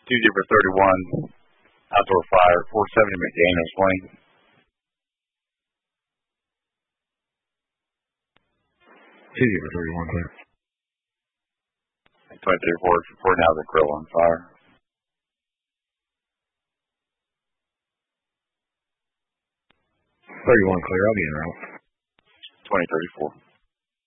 Tuesday for 31, outdoor fire, 470 McDaniels Lane. Tuesday for 31, clear. 23-4 for now the grill on fire. 31 clear, I'll be en route. 2034.